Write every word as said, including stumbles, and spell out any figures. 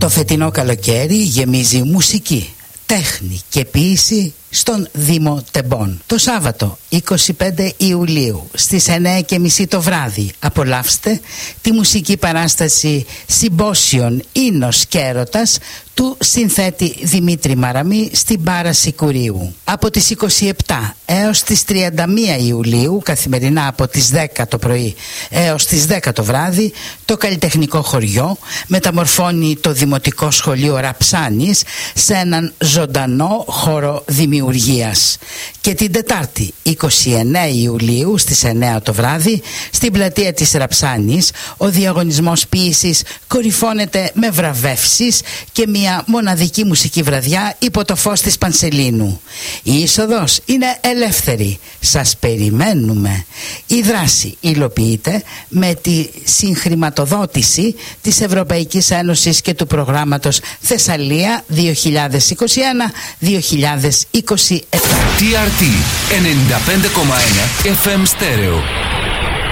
Το φετινό καλοκαίρι γεμίζει μουσική, τέχνη και ποίηση στον Δήμο Τεμπών. Το Σάββατο είκοσι πέντε Ιουλίου στις εννιά και μισή το βράδυ απολαύστε τη μουσική παράσταση Συμπόσιον Ίνος και Έρωτας του συνθέτη Δημήτρη Μαραμή στην Μπάρα Σικουρίου. Από τις είκοσι επτά έως τις τριάντα μία Ιουλίου, καθημερινά από τις δέκα το πρωί έως τις δέκα το βράδυ, το καλλιτεχνικό χωριό μεταμορφώνει το Δημοτικό Σχολείο Ραψάνης σε έναν ζωντανό χώρο δημιουργίας. Και την Τετάρτη είκοσι εννέα Ιουλίου στις εννιά το βράδυ, στην πλατεία της Ραψάνης, ο διαγωνισμός ποίησης κορυφώνεται με βραβεύσεις και μια μοναδική μουσική βραδιά υπό το φως της Πανσελίνου. Η είσοδος είναι ελεύθερη. Σας περιμένουμε. Η δράση υλοποιείται με τη συγχρηματοδότηση της Ευρωπαϊκής Ένωσης και του προγράμματος Θεσσαλία δύο χιλιάδες είκοσι ένα δύο χιλιάδες είκοσι επτά. τι αρ τι ενενήντα πέντε κόμμα ένα εφ εμ Στέρεο.